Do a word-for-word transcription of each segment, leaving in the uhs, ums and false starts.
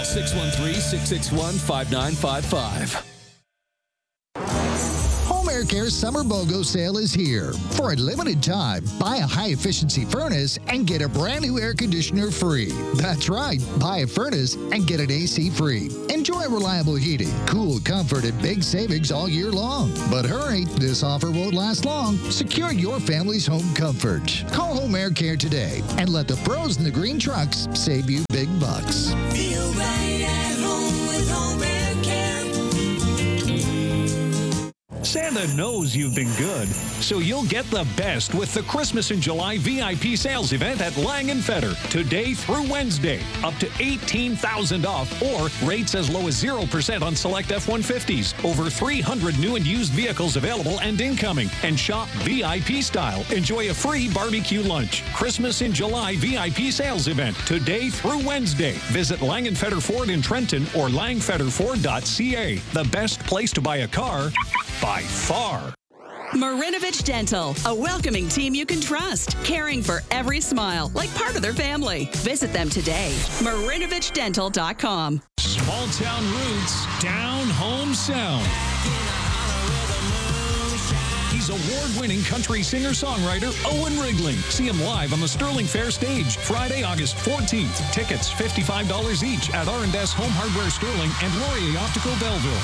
six one three, six six one, five nine five five. Home Air Care Summer BOGO sale is here. For a limited time, buy a high-efficiency furnace and get a brand new air conditioner free. That's right, buy a furnace and get an A C free. Enjoy reliable heating, cool comfort, and big savings all year long. But hurry, this offer won't last long. Secure your family's home comfort. Call Home Air Care today and let the pros in the green trucks save you big bucks. Feel right at home with Home Air Care. Santa knows you've been good, so you'll get the best with the Christmas in July V I P sales event at Lang and Feder. Today through Wednesday, up to eighteen thousand dollars off, or rates as low as zero percent on select F one fifties. Over three hundred new and used vehicles available and incoming. And shop V I P style. Enjoy a free barbecue lunch. Christmas in July V I P sales event. Today through Wednesday. Visit Lang and Feder Ford in Trenton or lang feder ford dot c a. The best place to buy a car by far. Marinovich Dental, a welcoming team you can trust, caring for every smile like part of their family. Visit them today. marinovich dental dot com. Small town roots, down home sound. He's award-winning country singer-songwriter Owen Rigling. See him live on the Sterling Fair stage Friday, August fourteenth. Tickets fifty-five dollars each at R and S Home Hardware Sterling and Laurier Optical Belleville.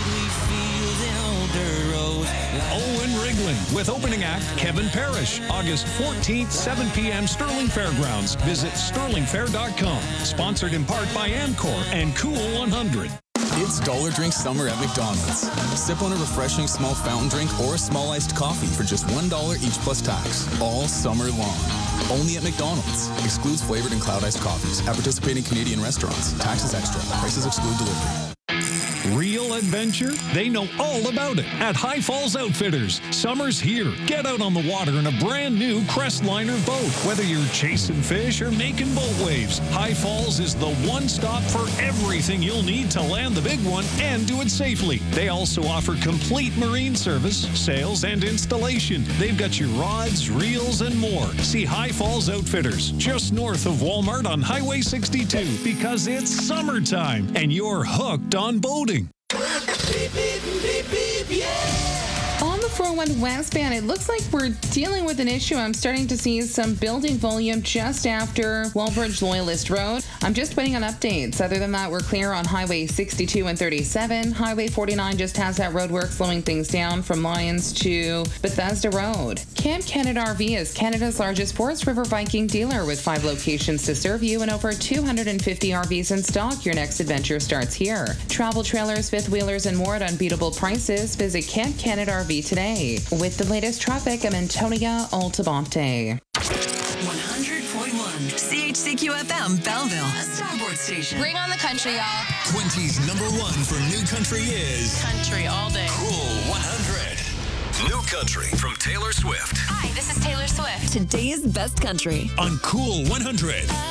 Owen Rigling with opening act Kevin Parrish. August fourteenth, seven p.m. Sterling Fairgrounds. Visit sterling fair dot com. Sponsored in part by Amcor and Cool one hundred. It's Dollar Drink Summer at McDonald's. Sip on a refreshing small fountain drink or a small iced coffee for just one dollar each plus tax. All summer long. Only at McDonald's. Excludes flavored and cloud iced coffees. At participating Canadian restaurants. Taxes extra. Prices exclude delivery. Real adventure? They know all about it at High Falls Outfitters. Summer's here. Get out on the water in a brand new Crestliner boat. Whether you're chasing fish or making boat waves, High Falls is the one stop for everything you'll need to land the big one and do it safely. They also offer complete marine service, sales, and installation. They've got your rods, reels, and more. See High Falls Outfitters just north of Walmart on Highway sixty-two because it's summertime and you're hooked on boating. Beep, beep, beep, beep, yeah. On the four oh one westbound, it looks like we're dealing with an issue. I'm starting to see some building volume just after Wallbridge Loyalist Road. I'm just waiting on updates. Other than that, we're clear on Highway sixty-two and thirty-seven. Highway forty-nine just has that roadwork slowing things down from Lyons to Bethesda Road. Camp Canada R V is Canada's largest Forest River Viking dealer with five locations to serve you and over two hundred fifty R Vs in stock. Your next adventure starts here. Travel trailers, fifth wheelers, and more at unbeatable prices. Visit Camp Canada R V today. With the latest traffic, I'm Antonia Altabonte. one hundred point one C H C Q F M Belleville, a starboard station. Bring on the country, y'all. twenty's number one for new country is Country all day. Cool one hundred. New country from Taylor Swift Hi, this is Taylor Swift. Today's best country. on Cool one hundred.